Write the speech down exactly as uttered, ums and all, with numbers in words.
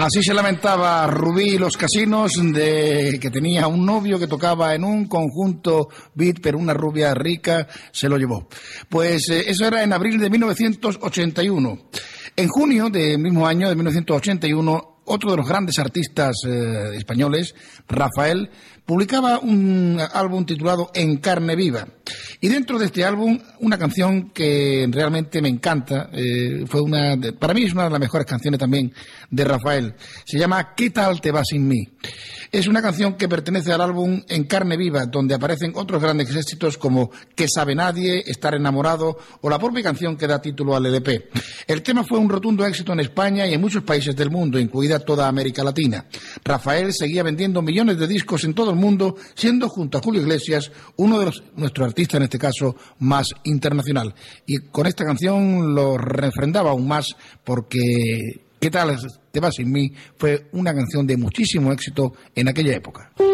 Así se lamentaba Rubí Los Casinos, de que tenía un novio que tocaba en un conjunto beat, pero una rubia rica se lo llevó. Pues eh, eso era en abril de mil novecientos ochenta y uno. En junio del mismo año, de mil novecientos ochenta y uno, otro de los grandes artistas eh, españoles, Rafael, publicaba un álbum titulado En carne viva. Y dentro de este álbum, una canción que realmente me encanta, eh, fue una de, para mí es una de las mejores canciones también de Rafael. Se llama ¿Qué tal te va sin mí? Es una canción que pertenece al álbum En carne viva, donde aparecen otros grandes éxitos como ¿Qué sabe nadie?, Estar enamorado o la propia canción que da título al L P. El tema fue un rotundo éxito en España y en muchos países del mundo, incluida toda América Latina. Rafael seguía vendiendo millones de discos en todo el mundo, siendo junto a Julio Iglesias uno de los, nuestros artistas, en este caso, más internacional. Y con esta canción lo refrendaba aún más porque ¿Qué tal te va sin mí? Fue una canción de muchísimo éxito en aquella época.